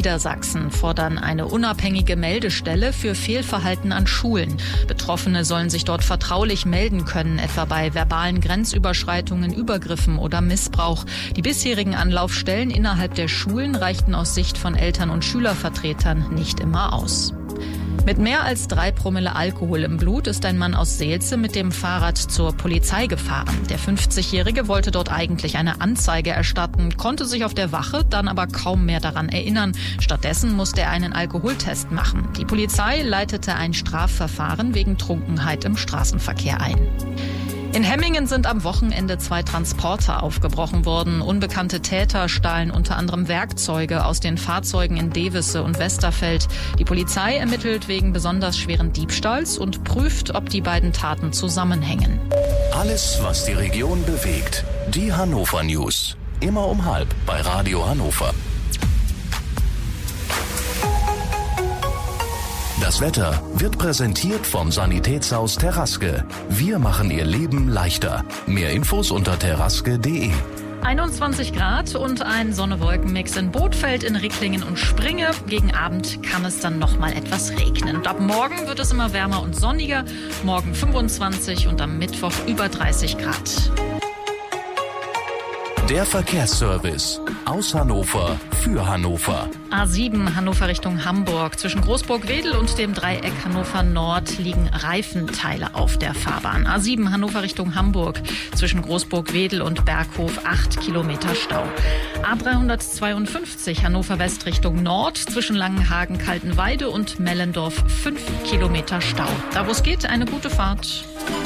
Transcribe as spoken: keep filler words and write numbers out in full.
Niedersachsen fordern eine unabhängige Meldestelle für Fehlverhalten an Schulen. Betroffene sollen sich dort vertraulich melden können, etwa bei verbalen Grenzüberschreitungen, Übergriffen oder Missbrauch. Die bisherigen Anlaufstellen innerhalb der Schulen reichten aus Sicht von Eltern- und Schülervertretern nicht immer aus. Mit mehr als drei Promille Alkohol im Blut ist ein Mann aus Seelze mit dem Fahrrad zur Polizei gefahren. Der fünfzigjährige wollte dort eigentlich eine Anzeige erstatten, konnte sich auf der Wache dann aber kaum mehr daran erinnern. Stattdessen musste er einen Alkoholtest machen. Die Polizei leitete ein Strafverfahren wegen Trunkenheit im Straßenverkehr ein. In Hemmingen sind am Wochenende zwei Transporter aufgebrochen worden. Unbekannte Täter stahlen unter anderem Werkzeuge aus den Fahrzeugen in Devisse und Westerfeld. Die Polizei ermittelt wegen besonders schweren Diebstahls und prüft, ob die beiden Taten zusammenhängen. Alles, was die Region bewegt. Die Hannover News. Immer um halb bei Radio Hannover. Das Wetter wird präsentiert vom Sanitätshaus Terraske. Wir machen Ihr Leben leichter. Mehr Infos unter terraske punkt de. einundzwanzig Grad und ein Sonne-Wolken-Mix in Bothfeld, in Ricklingen und Springe. Gegen Abend kann es dann noch mal etwas regnen. Und ab morgen wird es immer wärmer und sonniger. Morgen fünfundzwanzig und am Mittwoch über dreißig Grad. Der Verkehrsservice aus Hannover für Hannover. A sieben Hannover Richtung Hamburg. Zwischen Großburg-Wedel und dem Dreieck Hannover Nord liegen Reifenteile auf der Fahrbahn. A sieben Hannover Richtung Hamburg. Zwischen Großburg-Wedel und Berghof acht Kilometer Stau. A dreihundertzweiundfünfzig Hannover West Richtung Nord. Zwischen Langenhagen, Kaltenweide und Mellendorf fünf Kilometer Stau. Da wo es geht, eine gute Fahrt.